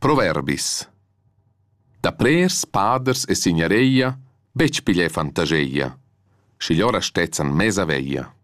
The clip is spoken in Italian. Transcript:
Proverbis. Da prers, paders e signoreia, bec piglia fantaseia. Schigliora stezzan mesa veia.